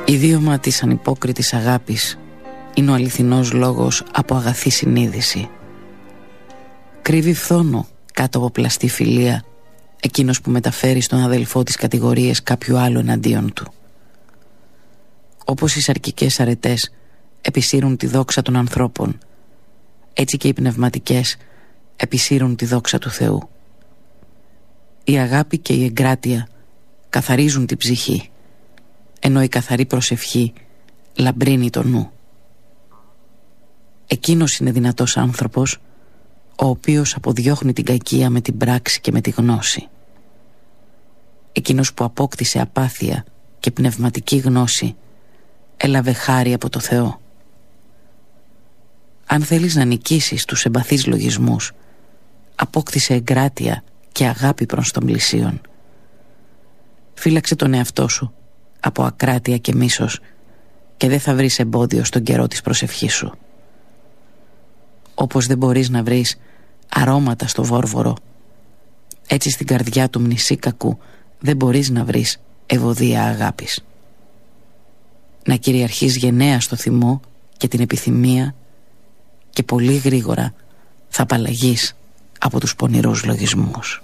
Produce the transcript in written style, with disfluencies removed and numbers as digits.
Ιδίωμα της ανυπόκριτης αγάπης είναι ο αληθινός λόγος από αγαθή συνείδηση. Κρύβει φθόνο κάτω από πλαστή φιλία εκείνος που μεταφέρει στον αδελφό τις κατηγορίες κάποιου άλλου εναντίον του. Όπως οι σαρκικές αρετές επισύρουν τη δόξα των ανθρώπων, έτσι και οι πνευματικές επισύρουν τη δόξα του Θεού. Η αγάπη και η εγκράτεια καθαρίζουν την ψυχή, ενώ η καθαρή προσευχή λαμπρύνει το νου. Εκείνος είναι δυνατός άνθρωπος, ο οποίος αποδιώχνει την κακία με την πράξη και με τη γνώση. Εκείνος που απόκτησε απάθεια και πνευματική γνώση έλαβε χάρη από το Θεό. Αν θέλεις να νικήσεις τους εμπαθείς λογισμούς, απόκτησε εγκράτεια και αγάπη προς τον πλησίον. Φύλαξε τον εαυτό σου από ακράτεια και μίσος και δεν θα βρεις εμπόδιο στον καιρό της προσευχής σου. Όπως δεν μπορείς να βρεις αρώματα στο βόρβορο, έτσι στην καρδιά του μνησίκακου δεν μπορείς να βρεις ευωδία αγάπης. Να κυριαρχείς γενναία στο θυμό και την επιθυμία και πολύ γρήγορα θα απαλλαγείς από τους πονηρούς λογισμούς.